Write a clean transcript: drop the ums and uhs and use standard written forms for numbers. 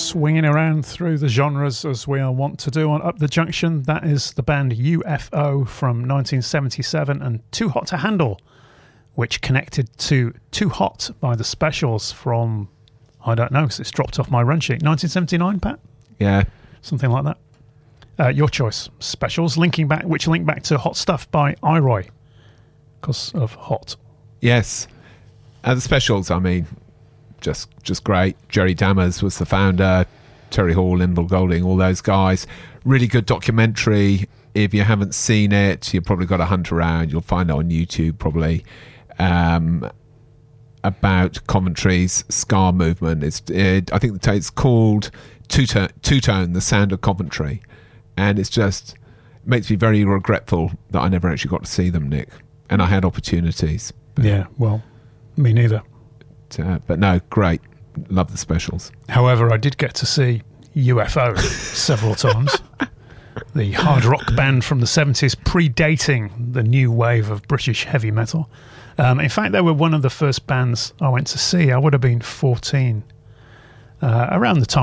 swinging around through the genres as we are wont to do on Up the Junction. That is the band UFO from 1977 and Too Hot to Handle, which connected to Too Hot by the Specials from, I don't know, because it's dropped off my run sheet, 1979, Pat? Yeah. Something like that. Your choice, Specials, which link back to Hot Stuff by Iroy, because of Hot. Yes. The Specials, I mean, just great. Jerry Dammers was the founder, Terry Hall, Lyndall Golding, all those guys. Really good documentary. If you haven't seen it, you've probably got to hunt around. You'll find it on YouTube probably. About Coventry's ska movement. I think it's called Two Tone, The Sound of Coventry. And it makes me very regretful that I never actually got to see them, Nick. And I had opportunities. Yeah, well, me neither. But no, great. Love the Specials. However, I did get to see UFO several times. The hard rock band from the 70s, predating the new wave of British heavy metal. In fact, they were one of the first bands I went to see. I would have been 14. Around the time